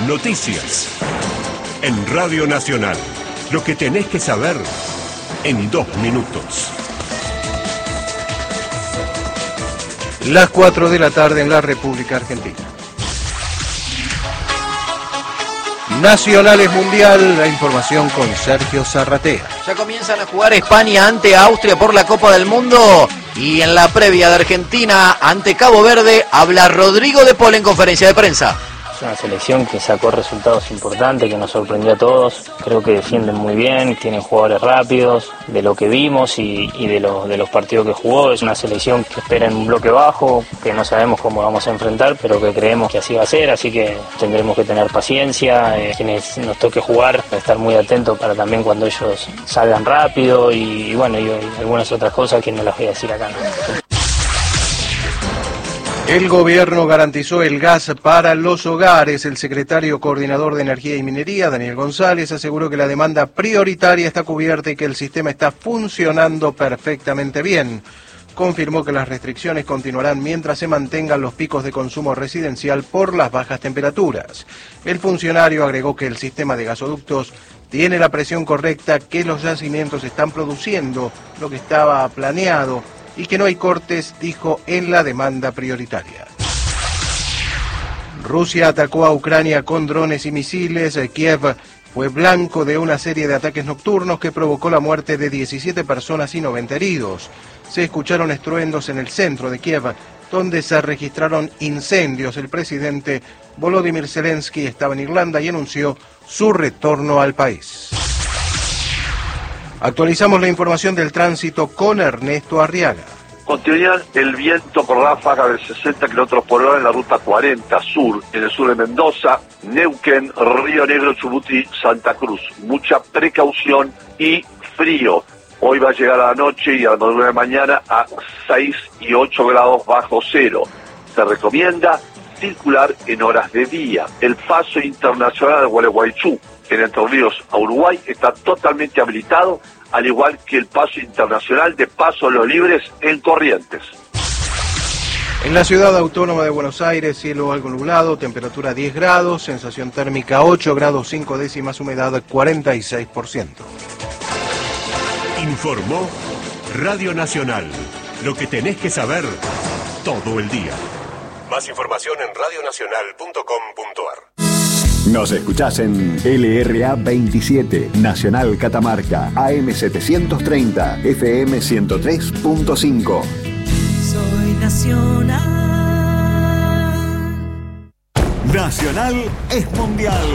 Noticias. En Radio Nacional. Lo que tenés que saber en 2 minutos. Las 4 de la tarde en la República Argentina. Nacionales Mundial, la información con Sergio Zarratea. Ya comienzan a jugar España ante Austria por la Copa del Mundo. Y en la previa de Argentina ante Cabo Verde habla Rodrigo de Paul en conferencia de prensa. Es una selección que sacó resultados importantes, que nos sorprendió a todos. Creo que defienden muy bien, tienen jugadores rápidos, de lo que vimos y de los partidos que jugó. Es una selección que espera en un bloque bajo, que no sabemos cómo vamos a enfrentar, pero que creemos que así va a ser, así que tendremos que tener paciencia. Quienes nos toque jugar, estar muy atentos para también cuando ellos salgan rápido y algunas otras cosas que no las voy a decir acá. El gobierno garantizó el gas para los hogares. El secretario coordinador de Energía y Minería, Daniel González, aseguró que la demanda prioritaria está cubierta y que el sistema está funcionando perfectamente bien. Confirmó que las restricciones continuarán mientras se mantengan los picos de consumo residencial por las bajas temperaturas. El funcionario agregó que el sistema de gasoductos tiene la presión correcta, que los yacimientos están produciendo lo que estaba planeado y que no hay cortes, dijo, en la demanda prioritaria. Rusia atacó a Ucrania con drones y misiles. Kiev fue blanco de una serie de ataques nocturnos que provocó la muerte de 17 personas y 90 heridos. Se escucharon estruendos en el centro de Kiev, donde se registraron incendios. El presidente Volodymyr Zelensky estaba en Irlanda y anunció su retorno al país. Actualizamos la información del tránsito con Ernesto Arriaga. Continuan el viento con ráfagas de 60 km por hora en la ruta 40 sur, en el sur de Mendoza, Neuquén, Río Negro, Chubutí, Santa Cruz. Mucha precaución y frío. Hoy va a llegar a la noche y a la madrugada de mañana a 6 y 8 grados bajo cero. Se recomienda circular en horas de día. El paso internacional de Gualeguaychú, en Entre Ríos a Uruguay, está totalmente habilitado, al igual que el paso internacional de Paso Los Libres en Corrientes. En la ciudad autónoma de Buenos Aires, cielo algo nublado, temperatura 10 grados, sensación térmica 8 grados 5 décimas, humedad 46%. Informó Radio Nacional. Lo que tenés que saber todo el día. Más información en radionacional.com.ar. Nos escuchás en LRA 27, Nacional Catamarca, AM 730, FM 103.5. Soy Nacional. Nacional es mundial.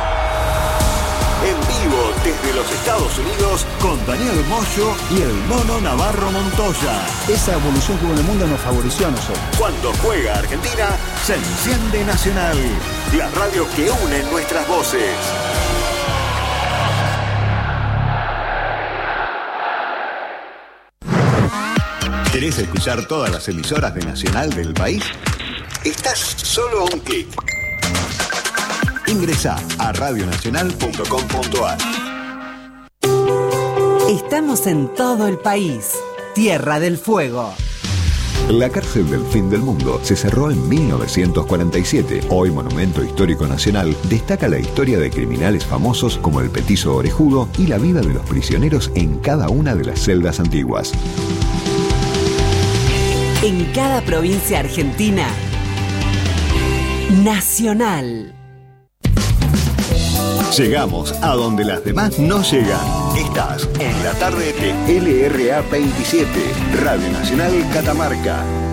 En vivo desde los Estados Unidos con Daniel Moyo y el Mono Navarro Montoya. Esa evolución que hubo en el mundo nos favoreció a nosotros. Cuando juega Argentina, se enciende Nacional, la radio que une nuestras voces. ¿Querés escuchar todas las emisoras de Nacional del país? Estás solo a un clic. Ingresá a radionacional.com.ar. Estamos en todo el país. Tierra del Fuego. La cárcel del fin del mundo se cerró en 1947. Hoy Monumento Histórico Nacional destaca la historia de criminales famosos como el Petizo Orejudo y la vida de los prisioneros en cada una de las celdas antiguas. En cada provincia argentina, Nacional. Llegamos a donde las demás no llegan. Estás en la tarde de LRA 27, Radio Nacional Catamarca.